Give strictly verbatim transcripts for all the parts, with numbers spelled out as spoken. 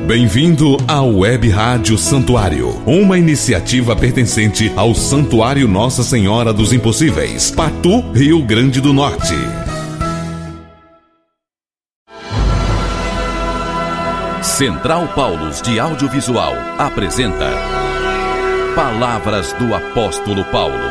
Bem-vindo ao Web Rádio Santuário, uma iniciativa pertencente ao Santuário Nossa Senhora dos Impossíveis, Patu, Rio Grande do Norte. Central Paulus de Audiovisual apresenta Palavras do Apóstolo Paulo.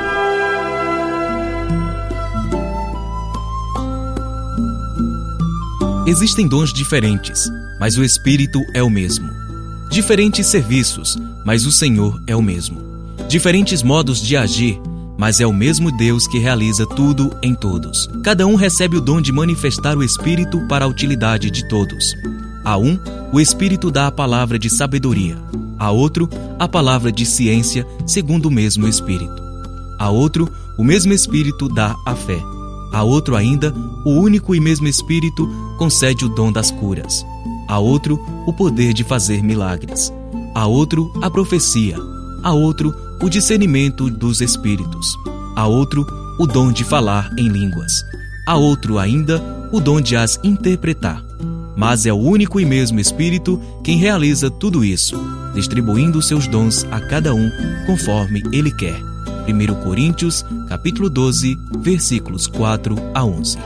Existem dons diferentes, mas o Espírito é o mesmo. Diferentes serviços, mas o Senhor é o mesmo. Diferentes modos de agir, mas é o mesmo Deus que realiza tudo em todos. Cada um recebe o dom de manifestar o Espírito para a utilidade de todos. A um, o Espírito dá a palavra de sabedoria. A outro, a palavra de ciência, segundo o mesmo Espírito. A outro, o mesmo Espírito dá a fé. A outro ainda, o único e mesmo Espírito concede o dom das curas. A outro, o poder de fazer milagres. A outro, a profecia. A outro, o discernimento dos Espíritos. A outro, o dom de falar em línguas. A outro ainda, o dom de as interpretar. Mas é o único e mesmo Espírito quem realiza tudo isso, distribuindo seus dons a cada um conforme Ele quer. primeira Coríntios, capítulo doze, versículos quatro a onze.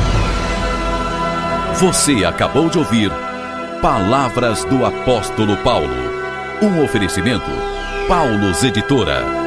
Você acabou de ouvir Palavras do Apóstolo Paulo. Um oferecimento Paulus Editora.